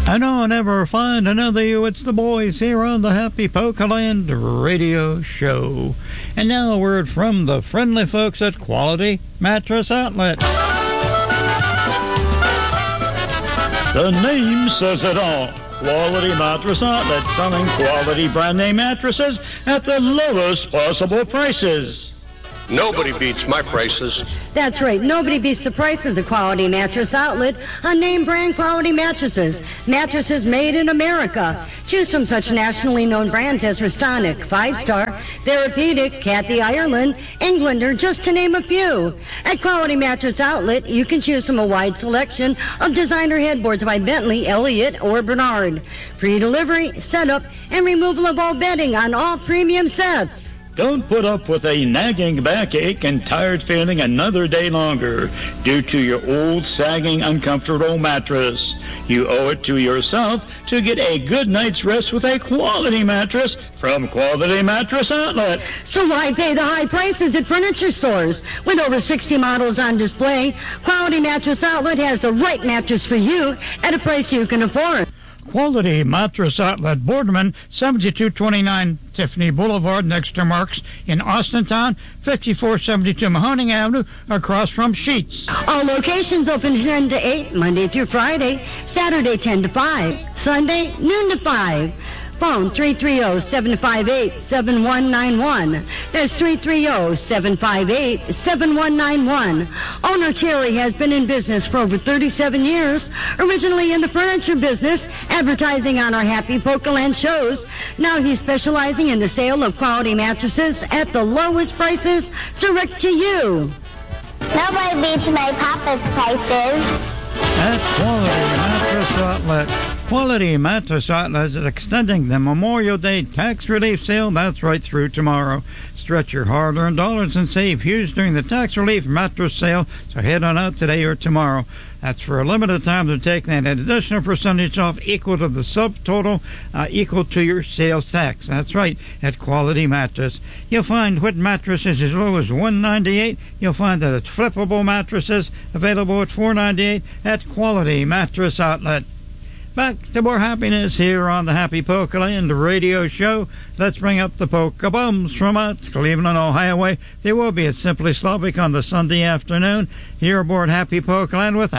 I know I'll never find another you. It's the boys here on the Happy Pokeland Radio Show. And now a word from the friendly folks at Quality Mattress Outlet. The name says it all. Quality Mattress Outlet, selling quality brand name mattresses at the lowest possible prices. Nobody beats my prices. That's right. Nobody beats the prices of Quality Mattress Outlet on name brand quality mattresses. Mattresses made in America. Choose from such nationally known brands as Restonic, 5-Star, Therapeutic, Kathy Ireland, Englander, just to name a few. At Quality Mattress Outlet, you can choose from a wide selection of designer headboards by Bentley, Elliott, or Bernard. Free delivery, setup, and removal of all bedding on all premium sets. Don't put up with a nagging backache and tired feeling another day longer due to your old, sagging, uncomfortable mattress. You owe it to yourself to get a good night's rest with a quality mattress from Quality Mattress Outlet. So why pay the high prices at furniture stores? With over 60 models on display, Quality Mattress Outlet has the right mattress for you at a price you can afford. Quality Mattress Outlet, Boardman, 7229 Tiffany Boulevard, next to Mark's in Austintown, 5472 Mahoning Avenue, across from Sheets. All locations open 10 to 8, Monday through Friday, Saturday 10 to 5, Sunday noon to 5. Phone 330-758-7191. That's 330-758-7191. Owner Terry has been in business for over 37 years, originally in the furniture business, advertising on our Happy Pokeland shows. Now he's specializing in the sale of quality mattresses at the lowest prices, direct to you. Nobody beats my papa's prices. At Quality Mattress Outlet. Quality Mattress Outlet is extending the Memorial Day tax relief sale. That's right through tomorrow. Stretch your hard-earned dollars and save huge during the tax relief mattress sale. So head on out today or tomorrow. That's for a limited time to take an additional percentage off equal to the subtotal, equal to your sales tax. That's right, at Quality Mattress. You'll find wood mattresses as low as $198. You'll find that it's flippable mattresses available at $498 at Quality Mattress Outlet. Back to more happiness here on the Happy Pokeland Radio Show. Let's bring up the Pokebums from Cleveland, Ohio way. They will be at Simply Slavic on the Sunday afternoon here aboard Happy Pokeland with